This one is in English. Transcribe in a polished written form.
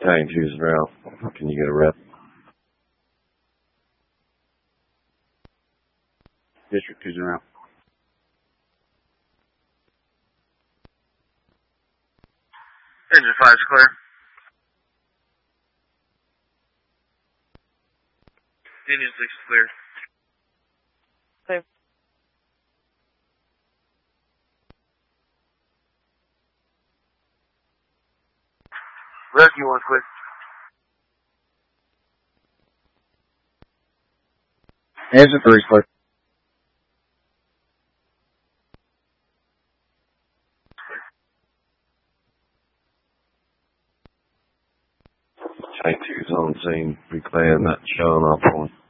Tank 2's route. Can you get a rep? District 2's route. Engine 5's clear. Engine 6 is clear. Clear. Rescue 1's clear. Engine 3's clear. Tank 2's on scene. Reclaim that showing up on.